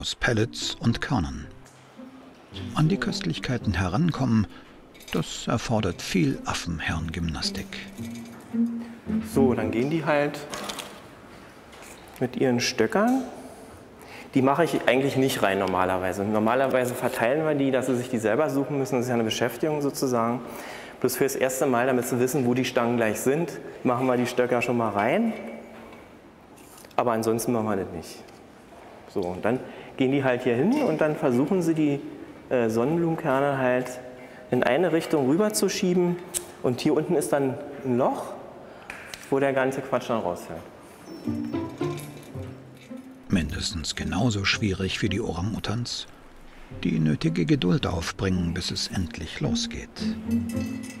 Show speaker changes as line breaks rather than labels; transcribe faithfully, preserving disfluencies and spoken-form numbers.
aus Pellets und Körnern. An die Köstlichkeiten herankommen, das erfordert viel Affenhirngymnastik.
So, dann gehen die halt mit ihren Stöckern. Die mache ich eigentlich nicht rein normalerweise. Normalerweise verteilen wir die, dass sie sich die selber suchen müssen. Das ist ja eine Beschäftigung sozusagen. Bloß für das erste Mal, damit sie wissen, wo die Stangen gleich sind, machen wir die Stöcker schon mal rein. Aber ansonsten machen wir das nicht. So, und dann gehen die halt hier hin und dann versuchen sie die äh, Sonnenblumenkerne halt in eine Richtung rüber zu schieben. Und hier unten ist dann ein Loch, wo der ganze Quatsch dann rausfällt.
Mindestens genauso schwierig für die Orang-Utans, die nötige Geduld aufbringen, bis es endlich losgeht.